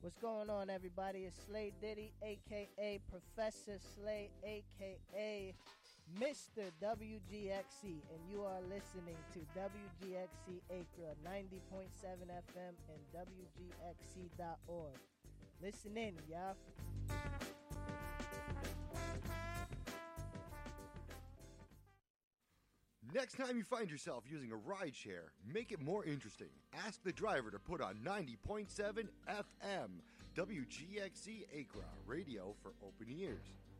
What's going on, everybody? It's Slay Diddy, a.k.a. Professor Slay, a.k.a. Mr. WGXC, and you are listening to WGXC Acra 90.7 FM and WGXC.org. Listen in, y'all. Next time you find yourself using a rideshare, make it more interesting. Ask the driver to put on 90.7 FM, WGXC Acra, radio for open ears.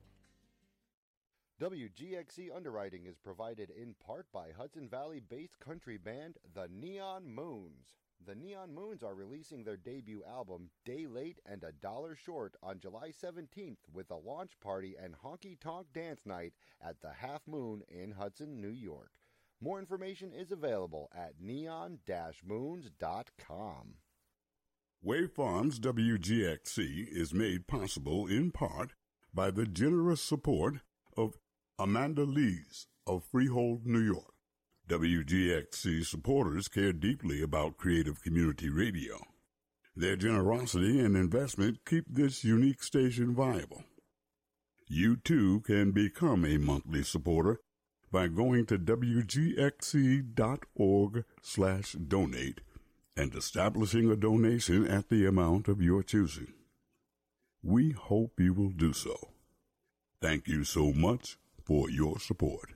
WGXC underwriting is provided in part by Hudson Valley-based country band The Neon Moons. The Neon Moons are releasing their debut album, Day Late and a Dollar Short, on July 17th with a launch party and honky-tonk dance night at the Half Moon in Hudson, New York. More information is available at neon-moons.com. Wave Farms WGXC is made possible in part by the generous support of Amanda Lees of Freehold, New York. WGXC supporters care deeply about creative community radio. Their generosity and investment keep this unique station viable. You too can become a monthly supporter by going to wgxc.org/donate and establishing a donation at the amount of your choosing. We hope you will do so. Thank you so much for your support.